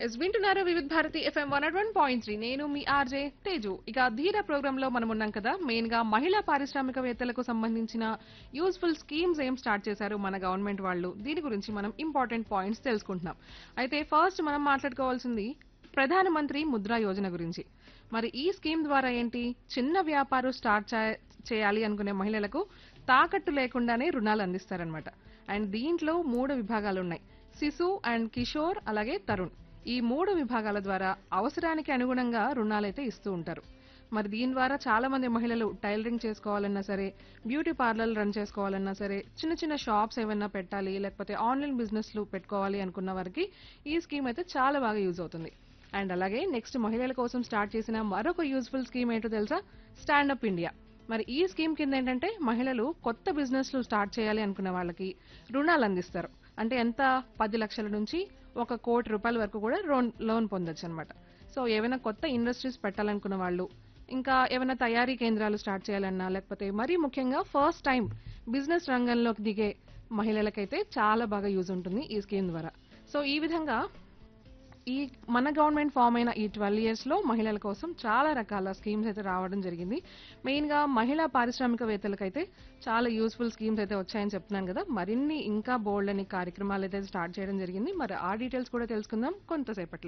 Yes వింటున్నారు వివిధ Bharati FM 101.3 నేను మీ ఆర్జే తేజు. ఇక ధీర ప్రోగ్రామ్ లో మనం ఉన్నాం కదా. మెయిన్ గా మహిళా పారిశ్రామికవేత్తలకు సంబంధించిన యూస్ఫుల్ స్కీమ్స్ ఏం స్టార్ట్ చేశారు మన గవర్నమెంట్ వాళ్ళు, దీని గురించి మనం ఇంపార్టెంట్ పాయింట్స్ తెలుసుకుంటున్నాం. అయితే ఫస్ట్ మనం మాట్లాడుకోవాల్సింది ప్రధానమంత్రి ముద్రా యోజన గురించి. మరి ఈ స్కీమ్ ద్వారా ఏంటి, చిన్న వ్యాపారం స్టార్ట్ చేయాలి అనుకునే మహిళలకు తాకట్టు లేకుండానే రుణాలు అందిస్తారనమాట. అండ్ దీంట్లో 3 విభాగాలు ఉన్నాయి: శిశు అండ్ కిషోర్ అలాగే తరుణ్. ఈ 3 విభాగాల ద్వారా అవసరానికి అనుగుణంగా రుణాలైతే ఇస్తూ ఉంటారు. మరి దీని ద్వారా చాలా మంది మహిళలు టైలరింగ్ చేసుకోవాలన్నా సరే, బ్యూటీ పార్లర్ రన్ చేసుకోవాలన్నా సరే, చిన్న చిన్న షాప్స్ ఏమైనా పెట్టాలి, లేకపోతే ఆన్లైన్ బిజినెస్లు పెట్టుకోవాలి అనుకున్న వారికి ఈ స్కీమ్ అయితే చాలా బాగా యూజ్ అవుతుంది. అండ్ అలాగే నెక్స్ట్ మహిళల కోసం స్టార్ట్ చేసిన మరొక యూజ్ఫుల్ స్కీమ్ ఏంటో తెలుసా? Stand up India. మరి ఈ స్కీమ్ కింద ఏంటంటే మహిళలు కొత్త బిజినెస్లు స్టార్ట్ చేయాలి అనుకున్న వాళ్ళకి రుణాలు అందిస్తారు. అంటే ఎంత, 10 లక్షల నుంచి 1 కోటి రూపాయల వరకు కూడా లోన్ పొందొచ్చు అనమాట. సో ఏమైనా కొత్త ఇండస్ట్రీస్ పెట్టాలనుకున్న వాళ్ళు, ఇంకా ఏమైనా తయారీ కేంద్రాలు స్టార్ట్ చేయాలన్నా, లేకపోతే మరీ ముఖ్యంగా ఫస్ట్ టైం బిజినెస్ రంగంలోకి దిగే మహిళలకైతే చాలా బాగా యూజ్ ఉంటుంది ఈ స్కీమ్ ద్వారా. సో ఈ విధంగా ఈ మన గవర్నమెంట్ ఫామ్ అయిన ఈ 12 ఇయర్స్ లో మహిళల కోసం చాలా రకాల స్కీమ్స్ అయితే రావడం జరిగింది. మెయిన్ గా మహిళా పారిశ్రామికవేత్తలకైతే చాలా యూస్ఫుల్ స్కీమ్స్ అయితే వచ్చాయని చెప్తున్నాను కదా. మరిన్ని ఇంకా బోల్డ్ అని కార్యక్రమాలు అయితే స్టార్ట్ చేయడం జరిగింది. మరి ఆ డీటెయిల్స్ కూడా తెలుసుకుందాం కొంతసేపట్లో.